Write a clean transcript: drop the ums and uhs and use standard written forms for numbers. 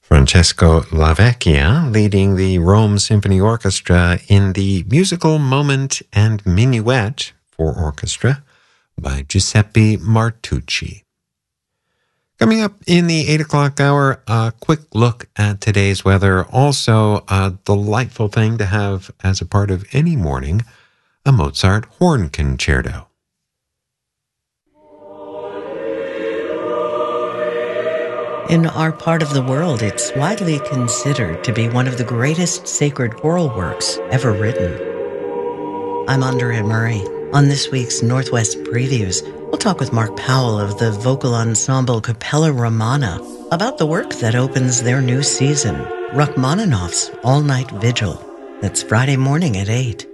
Francesco Lavecchia leading the Rome Symphony Orchestra in the musical Moment and Minuet for orchestra by Giuseppe Martucci. Coming up in the 8 o'clock hour, a quick look at today's weather. Also, a delightful thing to have as a part of any morning, a Mozart horn concerto. In our part of the world, it's widely considered to be one of the greatest sacred choral works ever written. I'm Andrea Murray. On this week's Northwest Previews, we'll talk with Mark Powell of the vocal ensemble Capella Romana about the work that opens their new season, Rachmaninoff's All-Night Vigil. That's Friday morning at 8.